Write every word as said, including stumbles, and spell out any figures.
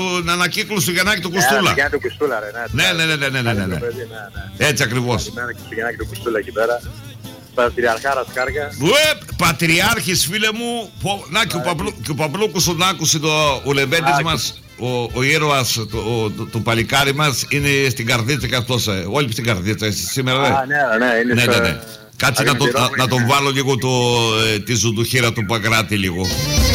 την ανακύκλωση του Γιαννάκη του Κουστούλα. Ναι, του Κουστούλα, ρε. Ναι, ναι, ναι, ναι, ναι, ναι, ναι. Έτσι ακριβώς. Καλημέρα και στο Γιαννάκη του Κουστούλα εκεί πέρα. Πατριαρχάρα Σκάρκα. Ουεπ, πατριάρχης φίλε μου. Να και ο, Παπλού, και ο Παπλούκος τον άκουσε το ουλεμπέντης μας. Ο, ο ήρωας, το, ο, το, το παλικάρι μας είναι στην καρδίτσα και αυτός. Ε, όλοι στην καρδίτσα εσύ σήμερα. Α, ναι, ναι, είναι ναι, στο... ναι, ναι. Κάτσε να, το, να, να τον βάλω λίγο το, ε, τη ζουτουχήρα του Παγκράτη λίγο.